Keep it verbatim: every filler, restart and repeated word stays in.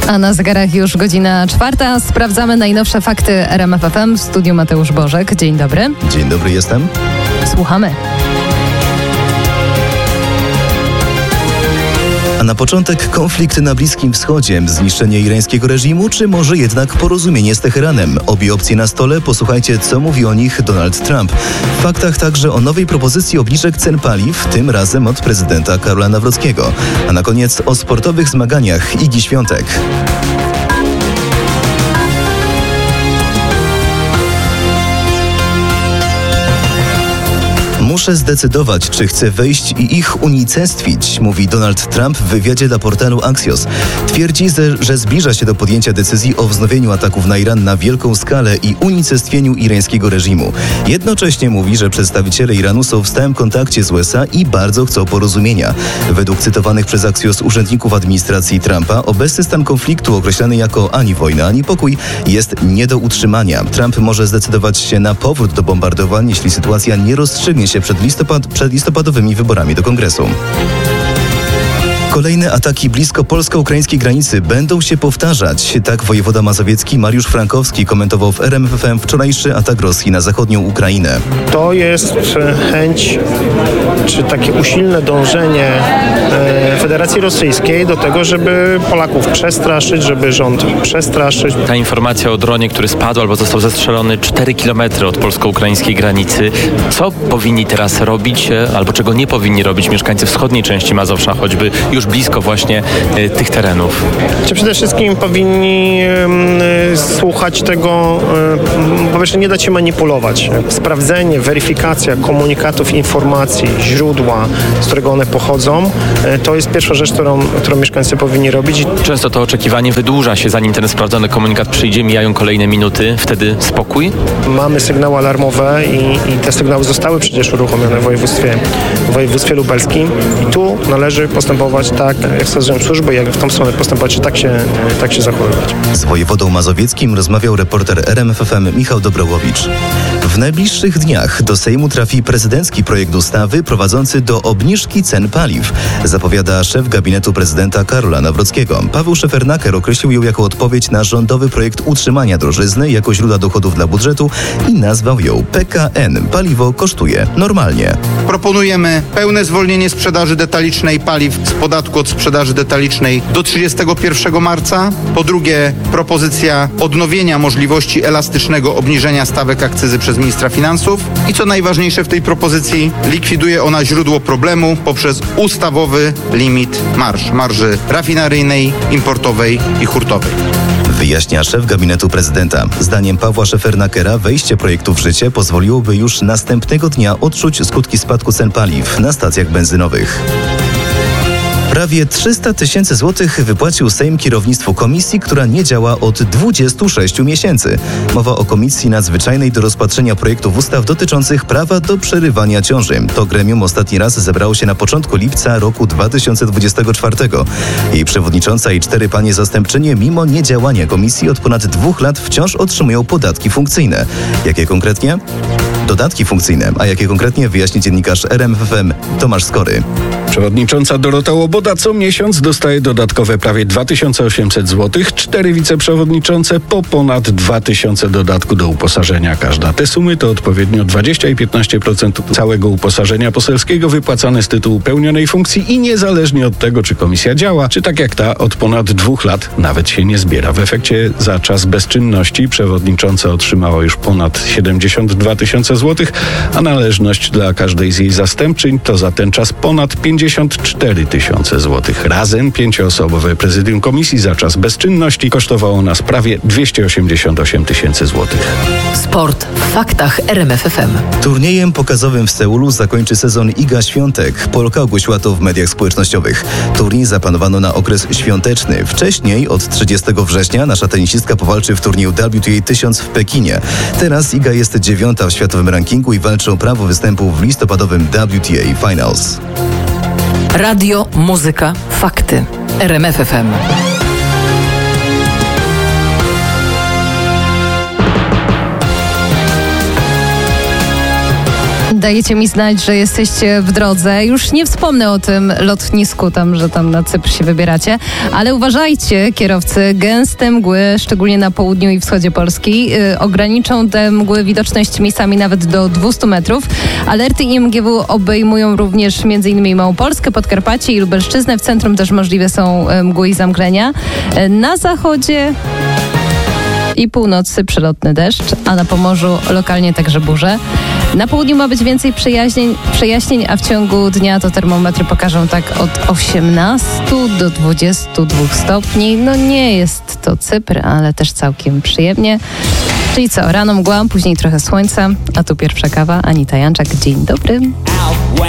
A na zegarach już godzina czwarta. Sprawdzamy najnowsze fakty R M F F M. W studiu Mateusz Bożek. Dzień dobry. Dzień dobry, jestem. Słuchamy. A na początek konflikt na Bliskim Wschodzie, zniszczenie irańskiego reżimu, czy może jednak porozumienie z Teheranem? Obie opcje na stole, posłuchajcie, co mówi o nich Donald Trump. W faktach także o nowej propozycji obniżek cen paliw, tym razem od prezydenta Karola Nawrockiego. A na koniec o sportowych zmaganiach Igi Świątek. Muszę zdecydować, czy chcę wejść i ich unicestwić, mówi Donald Trump w wywiadzie dla portalu Axios. Twierdzi, że zbliża się do podjęcia decyzji o wznowieniu ataków na Iran na wielką skalę i unicestwieniu irańskiego reżimu. Jednocześnie mówi, że przedstawiciele Iranu są w stałym kontakcie z U S A i bardzo chcą porozumienia. Według cytowanych przez Axios urzędników administracji Trumpa, obecny stan konfliktu, określany jako ani wojna, ani pokój, jest nie do utrzymania. Trump może zdecydować się na powrót do bombardowań, jeśli sytuacja nie rozstrzygnie się przed, listopad, przed listopadowymi wyborami do Kongresu. Kolejne ataki blisko polsko-ukraińskiej granicy będą się powtarzać. Tak wojewoda mazowiecki Mariusz Frankowski komentował w R M F F M wczorajszy atak Rosji na zachodnią Ukrainę. To jest chęć, czy takie usilne dążenie Federacji Rosyjskiej do tego, żeby Polaków przestraszyć, żeby rząd przestraszyć. Ta informacja o dronie, który spadł albo został zestrzelony cztery kilometry od polsko-ukraińskiej granicy. Co powinni teraz robić, albo czego nie powinni robić mieszkańcy wschodniej części Mazowsza, choćby już blisko właśnie y, tych terenów? Czy przede wszystkim powinni y, słuchać tego, y, po pierwsze nie dać się manipulować. Sprawdzenie, weryfikacja komunikatów, informacji, źródła, z którego one pochodzą, y, to jest pierwsza rzecz, którą, którą mieszkańcy powinni robić. Często to oczekiwanie wydłuża się, zanim ten sprawdzony komunikat przyjdzie, mijają kolejne minuty, wtedy spokój? Mamy sygnały alarmowe i, i te sygnały zostały przecież uruchomione w województwie, w województwie lubelskim i tu należy postępować tak, jak wskazują służby, jak w tą stronę postępować, tak się, tak się zachowywać. Z wojewodą mazowieckim rozmawiał reporter R M F F M Michał Dobrałowicz. W najbliższych dniach do Sejmu trafi prezydencki projekt ustawy prowadzący do obniżki cen paliw, zapowiada szef gabinetu prezydenta Karola Nawrockiego. Paweł Szefernaker określił ją jako odpowiedź na rządowy projekt utrzymania drożyzny jako źródła dochodów dla budżetu i nazwał ją P K N. Paliwo kosztuje normalnie. Proponujemy pełne zwolnienie sprzedaży detalicznej paliw z podatku od sprzedaży detalicznej do trzydziestego pierwszego marca. Po drugie, propozycja odnowienia możliwości elastycznego obniżenia stawek akcyzy przez ministra finansów. I co najważniejsze w tej propozycji, likwiduje ona źródło problemu poprzez ustawowy limit marż, marży rafineryjnej, importowej i hurtowej. Wyjaśnia szef gabinetu prezydenta. Zdaniem Pawła Szefernakera wejście projektu w życie pozwoliłoby już następnego dnia odczuć skutki spadku cen paliw na stacjach benzynowych. Prawie trzysta tysięcy złotych wypłacił Sejm kierownictwu komisji, która nie działa od dwudziestu sześciu miesięcy. Mowa o Komisji Nadzwyczajnej do rozpatrzenia projektów ustaw dotyczących prawa do przerywania ciąży. To gremium ostatni raz zebrało się na początku lipca roku dwa tysiące dwudziestego czwartego. Jej przewodnicząca i cztery panie zastępczynie mimo niedziałania komisji od ponad dwóch lat wciąż otrzymują podatki funkcyjne. Jakie konkretnie? Dodatki funkcyjne, a jakie konkretnie wyjaśni dziennikarz R M F F M Tomasz Skory. Przewodnicząca Dorota Łoboda co miesiąc dostaje dodatkowe prawie dwa tysiące osiemset złotych, cztery wiceprzewodniczące po ponad dwa tysiące dodatku do uposażenia każda. Te sumy to odpowiednio dwadzieścia i piętnaście procent całego uposażenia poselskiego wypłacane z tytułu pełnionej funkcji i niezależnie od tego, czy komisja działa, czy tak jak ta od ponad dwóch lat nawet się nie zbiera. W efekcie za czas bezczynności przewodnicząca otrzymała już ponad siedemdziesiąt dwa tysiące złotych, a należność dla każdej z jej zastępczyń to za ten czas ponad pięćdziesiąt cztery tysiące złotych. Razem pięcioosobowe prezydium komisji za czas bezczynności kosztowało nas prawie dwieście osiemdziesiąt osiem tysięcy złotych. Sport w faktach R M F F M. Turniejem pokazowym w Seulu zakończy sezon Iga Świątek. Polka ogłosiła to w mediach społecznościowych. Turniej zaplanowano na okres świąteczny. Wcześniej, od trzydziestego września, nasza tenisistka powalczy w turnieju W T A tysiąc w Pekinie. Teraz Iga jest dziewiąta w światowym rankingu i walczy o prawo występu w listopadowym W T A Finals. Radio, muzyka, fakty. R M F F M. dajecie mi znać, że jesteście w drodze. Już nie wspomnę o tym lotnisku tam, że tam na Cypr się wybieracie, ale uważajcie, kierowcy, gęste mgły, szczególnie na południu i wschodzie Polski, yy, ograniczą te mgły widoczność miejscami nawet do dwieście metrów. Alerty I M G W obejmują również m.in. Małopolskę, Podkarpacie i Lubelszczyznę. W centrum też możliwe są mgły i zamglenia. Na zachodzie i północy przelotny deszcz, a na Pomorzu lokalnie także burze. Na południu ma być więcej przejaśnień, przejaśnień, a w ciągu dnia to termometry pokażą tak od osiemnastu do dwudziestu dwóch stopni. No nie jest to Cypr, ale też całkiem przyjemnie. Czyli co, rano mgła, później trochę słońca, a tu pierwsza kawa. Anita Janczak, dzień dobry.